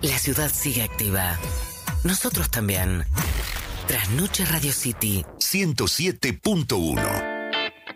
La ciudad sigue activa. Nosotros también. Trasnoche Radio City 107.1